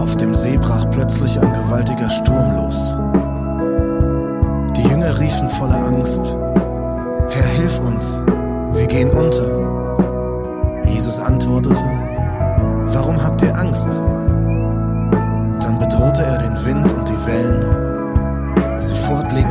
Auf dem See brach plötzlich ein gewaltiger Sturm los. Die Jünger riefen voller Angst: Herr, hilf uns, wir gehen unter. Jesus antwortete: Warum habt ihr Angst? Dann bedrohte er den Wind und die Wellen. Sofort legten